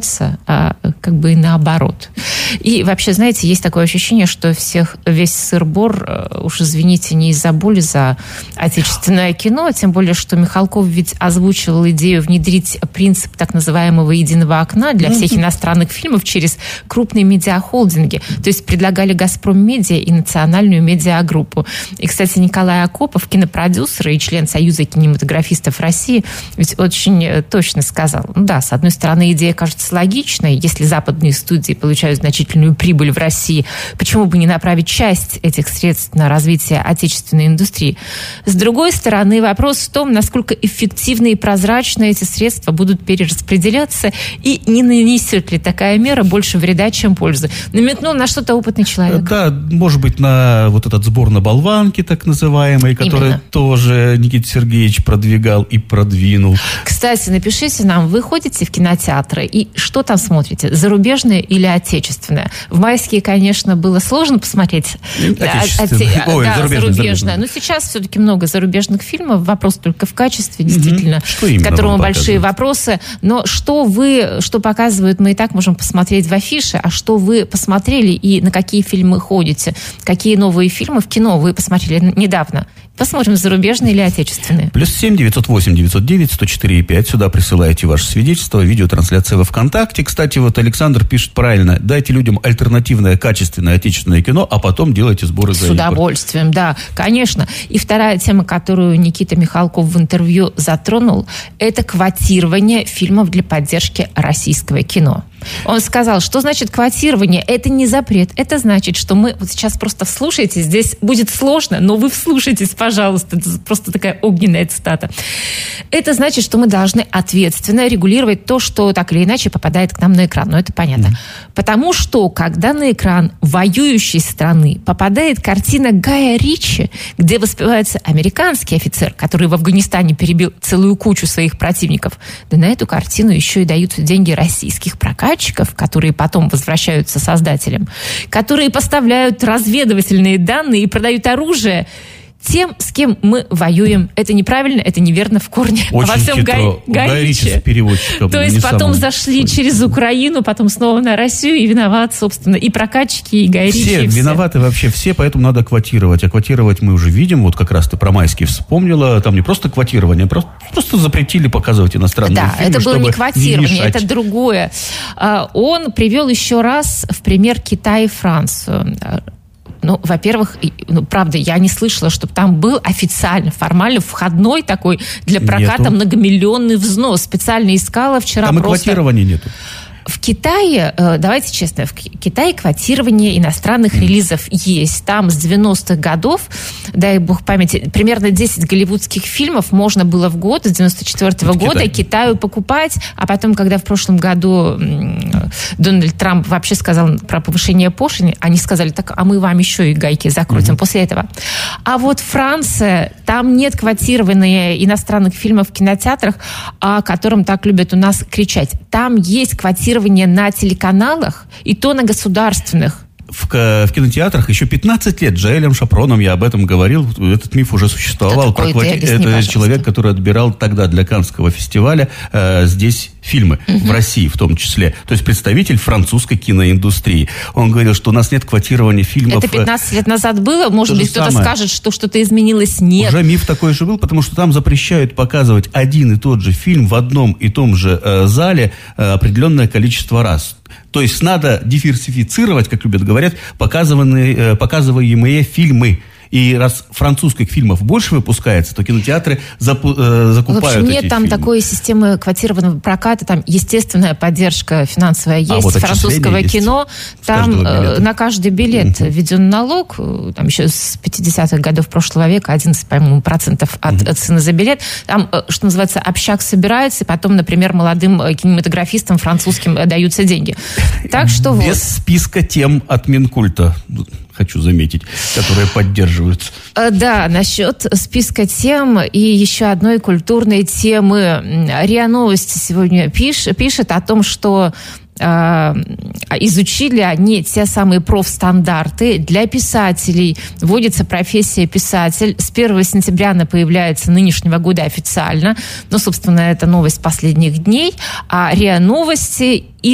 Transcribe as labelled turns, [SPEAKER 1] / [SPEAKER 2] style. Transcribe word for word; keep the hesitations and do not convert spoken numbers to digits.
[SPEAKER 1] получается а, как бы и наоборот. И вообще, знаете, есть такое ощущение, что всех, весь сыр-бор, уж извините, не из-за боли за отечественное кино, тем более, что Михалков ведь озвучивал идею внедрить принцип так называемого единого окна для всех иностранных фильмов через крупные медиахолдинги. То есть предлагали «Газпром Медиа» и национальную медиагруппу. И, кстати, Николай Акопов, кинопродюсер и член Союза кинематографистов России, ведь очень точно сказал, ну да, с одной стороны, идея кажется логичной, если западные студии получают значительную прибыль в России, почему бы не направить часть этих средств на развитие отечественной индустрии? С другой стороны, вопрос в том, насколько эффективно и прозрачно эти средства будут перераспределяться, и не нанесет ли такая мера больше вреда, чем пользы. Намекнул на что-то опытный человек.
[SPEAKER 2] Да, может быть, на вот этот сбор на болванки, так называемый, который Именно. тоже Никита Сергеевич продвигал и продвинул.
[SPEAKER 1] Кстати, напишите нам, вы ходите в кинотеатры и что там смотрите? Зарубежное или отечественное? В майские, конечно, было сложно посмотреть.
[SPEAKER 2] Отечественное.
[SPEAKER 1] Ой, да, зарубежное. зарубежное. Но сейчас все-таки много зарубежных фильмов. Вопрос только в качестве, действительно, mm-hmm. к которому большие вопросы. Но что вы, что показывают, мы и так можем посмотреть в афише, а что вы посмотрели и на какие фильмы ходите? Какие новые фильмы в кино вы посмотрели недавно? Посмотрим, зарубежные или отечественные.
[SPEAKER 2] Плюс семь девятьсот восемь девятьсот девять сто четыре и пять. Сюда присылаете ваше свидетельство, видеотрансляция во ВКонтакте. Кстати, вот Александр пишет правильно. Дайте людям альтернативное, качественное отечественное кино, а потом делайте сборы за
[SPEAKER 1] С удовольствием, да, конечно. И вторая тема, которую Никита Михалков в интервью затронул, это квотирование фильмов для поддержки российского кино. Он сказал, что значит квотирование? Это не запрет. Это значит, что мы... Вот сейчас просто вслушайтесь. Здесь будет сложно, но вы вслушайтесь, пожалуйста. Это просто такая огненная цитата. Это значит, что мы должны ответственно регулировать то, что так или иначе попадает к нам на экран. Ну, это понятно. Mm-hmm. Потому что, когда на экран воюющей страны попадает картина Гая Ричи, где воспевается американский офицер, который в Афганистане перебил целую кучу своих противников, да на эту картину еще и даются деньги российских прокатчиков, которые потом возвращаются создателям, которые поставляют разведывательные данные и продают оружие тем, с кем мы воюем. Это неправильно, это неверно в корне.
[SPEAKER 2] Очень
[SPEAKER 1] а во всем
[SPEAKER 2] хитро.
[SPEAKER 1] Гай, Гай Ричи.
[SPEAKER 2] с переводчиком.
[SPEAKER 1] То есть потом зашли точно. через Украину, потом снова на Россию, и виноват, собственно, и прокатчики, и Гай Ричи.
[SPEAKER 2] Все виноваты вообще все, поэтому надо квотировать. А квотировать мы уже видим, вот как раз ты про майские вспомнила, там не просто квотирование, просто, просто запретили показывать иностранные
[SPEAKER 1] да,
[SPEAKER 2] фильмы,
[SPEAKER 1] это было не
[SPEAKER 2] не
[SPEAKER 1] квотирование, это другое. Он привел еще раз в пример Китай и Францию. Ну, во-первых, ну, правда, я не слышала, чтобы там был официально, формально входной такой для проката нету. Многомиллионный взнос. Специально искала вчера
[SPEAKER 2] там
[SPEAKER 1] просто...
[SPEAKER 2] Там и квотирования нету.
[SPEAKER 1] В Китае, давайте честно, в Китае квотирование иностранных mm. релизов есть. Там с девяностых годов, дай бог памяти, примерно десять голливудских фильмов можно было в год, с девяносто четвёртого года Китай. Китаю покупать, а потом, когда в прошлом году Дональд Трамп вообще сказал про повышение пошлин, они сказали, так, а мы вам еще и гайки закрутим mm-hmm. после этого. А вот Франция, там нет квотирования иностранных фильмов в кинотеатрах, о котором так любят у нас кричать. Там есть квотирование на телеканалах, и то на государственных.
[SPEAKER 2] В, в кинотеатрах еще пятнадцать лет Джоэлем Шапроном, я об этом говорил, этот миф уже существовал.
[SPEAKER 1] Такое,
[SPEAKER 2] Про, это пожалуйста. Человек, который отбирал тогда для Каннского фестиваля э, здесь фильмы, угу. в России в том числе. То есть представитель французской киноиндустрии. Он говорил, что у нас нет квотирования фильмов.
[SPEAKER 1] Это пятнадцать лет назад было? Может быть, кто-то
[SPEAKER 2] самое.
[SPEAKER 1] скажет, что что-то изменилось? Нет.
[SPEAKER 2] Уже миф такой же был, потому что там запрещают показывать один и тот же фильм в одном и том же э, зале э, определенное количество раз. То есть надо диверсифицировать, как любят говорят, показываемые, показываемые фильмы. И раз французских фильмов больше выпускается, то кинотеатры запу- э, закупают эти фильмы.
[SPEAKER 1] В общем, нет там фильмы. Такой системы квотированного проката, там естественная поддержка финансовая есть, а вот французского кино. Есть там э, на каждый билет uh-huh. введен налог, там еще с пятидесятых годов прошлого века одиннадцать, по-моему, процентов от, uh-huh. от цены за билет. Там, что называется, общак собирается, и потом, например, молодым кинематографистам французским даются деньги. Так что
[SPEAKER 2] без
[SPEAKER 1] вот.
[SPEAKER 2] списка тем от Минкульта, хочу заметить, которые поддерживаются.
[SPEAKER 1] Да, насчет списка тем и еще одной культурной темы. РИА Новости сегодня пиш, пишет о том, что э, изучили они те самые профстандарты. Для писателей вводится профессия писатель. С первого сентября она появляется нынешнего года официально. Но, собственно, это новость последних дней. А РИА Новости